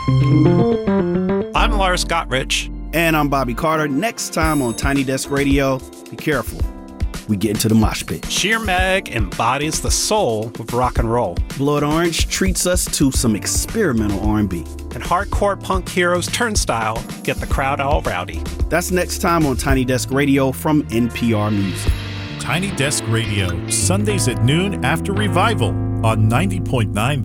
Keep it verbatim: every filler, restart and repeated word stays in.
I'm Lars Gottrich. And I'm Bobby Carter. Next time on Tiny Desk Radio, be careful. We get into the mosh pit. Sheer Meg embodies the soul of rock and roll. Blood Orange treats us to some experimental R and B. And hardcore punk heroes Turnstile get the crowd all rowdy. That's next time on Tiny Desk Radio from N P R Music. Tiny Desk Radio, Sundays at noon after Revival on ninety point nine